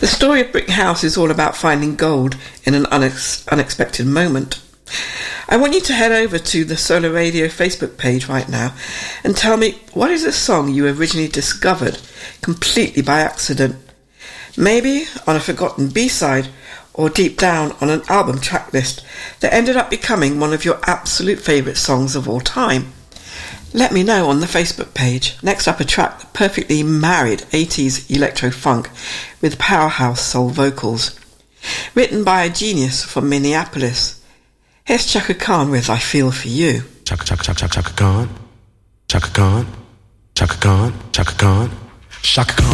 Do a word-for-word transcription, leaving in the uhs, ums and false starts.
The story of Brick House is all about finding gold in an unex- unexpected moment. I want you to head over to the Solar Radio Facebook page right now and tell me, what is a song you originally discovered completely by accident? Maybe on a forgotten B-side, or deep down on an album track list that ended up becoming one of your absolute favourite songs of all time. Let me know on the Facebook page. Next up, a track that perfectly married eighties electro-funk with powerhouse soul vocals. Written by a genius from Minneapolis. Here's Chaka Khan with I Feel For You. Chaka, Chaka, Chaka, Chaka Khan. Chaka Khan. Chaka Khan. Chaka Khan. Chaka Khan.